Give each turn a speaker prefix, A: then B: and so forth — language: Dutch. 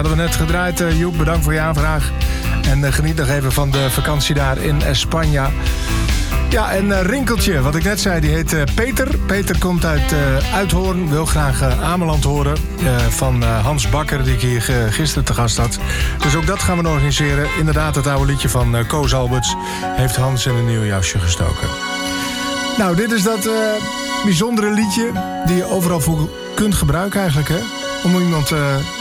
A: Hadden we net gedraaid. Joep, bedankt voor je aanvraag. En geniet nog even van de vakantie daar in Spanje. Ja, en Rinkeltje, wat ik net zei, die heet Peter. Peter komt uit Uithoorn, wil graag Ameland horen. Van Hans Bakker, die ik hier gisteren te gast had. Dus ook dat gaan we organiseren. Inderdaad, het oude liedje van Koos Alberts heeft Hans in een nieuw jasje gestoken. Nou, dit is dat bijzondere liedje die je overal voor kunt gebruiken eigenlijk, hè? Om iemand